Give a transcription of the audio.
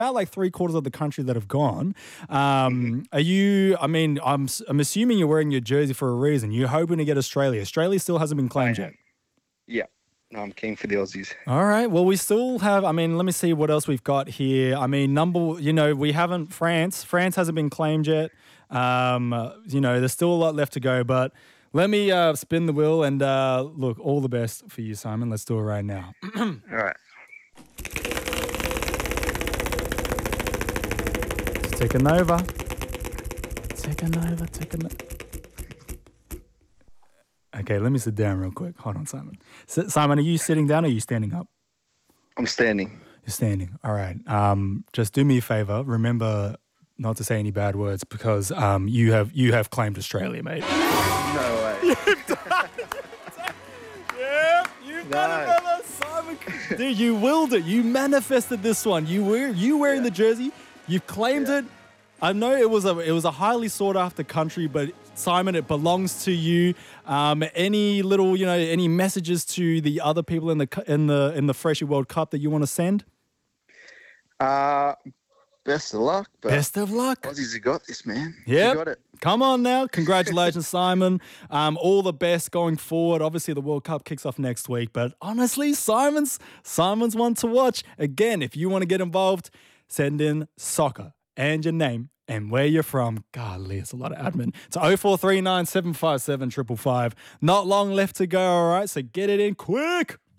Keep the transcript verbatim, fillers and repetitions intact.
about like three quarters of the country that have gone. Um, are you, I mean, I'm, I'm assuming you're wearing your jersey for a reason. You're hoping to get Australia. Australia still hasn't been claimed yet. Yeah. No, I'm keen for the Aussies. All right. Well, we still have, I mean, let me see what else we've got here. I mean, number, you know, we haven't, France, France hasn't been claimed yet. Um, uh, you know, there's still a lot left to go, but let me uh, spin the wheel and uh, look, all the best for you, Simon. Let's do it right now. All right. It's ticking over. Ticking over, ticking over. Okay, let me sit down real quick. Hold on, Simon. S- Simon, are you sitting down or are you standing up? I'm standing. You're standing. All right. Um, just do me a favor. Remember not to say any bad words because um, you have you have claimed Australia, mate. No way. Yeah, you've done it, No. brother. Simon, dude, you willed it. You manifested this one. You were you wearing Yeah. the jersey. You've claimed Yeah. it. I know it was a it was a highly sought after country, but Simon, it belongs to you. Um, any little, you know, any messages to the other people in the cu- in the in the Freshie World Cup that you want to send? Uh, best of luck. But Best of luck. Aussies have got this, man. Yep. You got it. Come on now. Congratulations, Simon. Um, all the best going forward. Obviously, the World Cup kicks off next week, but honestly, Simon's Simon's one to watch. Again, if you want to get involved, send in soccer and your name and where you're from. Golly, it's a lot of admin. It's oh four three nine, seven five seven, five five five. Not long left to go, all right? So get it in quick.